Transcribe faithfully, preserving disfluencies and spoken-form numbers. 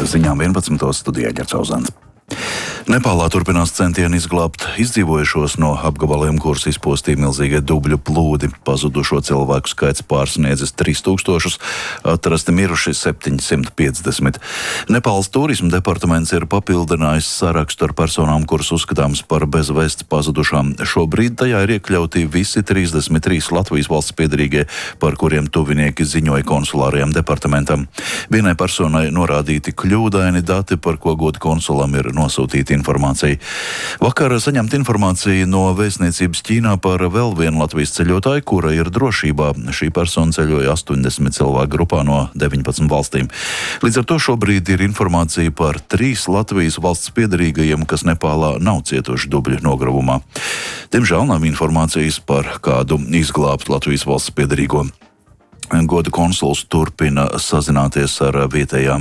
ziņām vienpadsmitos studijā Ģercauzāns. Nepālā turpinās centieni izglābt izdzīvojušos no apgabaliem, kurus izpostīja milzīgie dubļu plūdi. Pazudušo cilvēku skaits pārsniedzis trīs tūkstošus, atrasti miruši septiņsimt piecdesmit. Nepāles turisma departaments ir papildinājis sarakstu ar personām, kuras uzskatāms par bezvēsts pazudušām. Šobrīd tajā ir iekļauti visi trīsdesmit trīs Latvijas valsts piederīgie, par kuriem tuvinieki ziņoja konsulārajam departamentam. Vienai personai norādīti kļūdaini dati, par ko godu konsulam ir nosūtīta informācija. Vakar saņemt informāciju no vēstniecības Ķīnā par vēl vienu Latvijas ceļotāju, kura ir drošībā. Šī persona ceļoja astoņdesmit cilvēku grupā no deviņpadsmit valstīm. Līdz ar to šobrīd ir informācija par trīs Latvijas valsts piederīgajiem, kas Nepālā nav cietuši dubļu nogravumā. Diemžēl nav informācijas par kādu izglābtu Latvijas valsts piederīgo. Goda konsuls turpina sazināties ar vietējām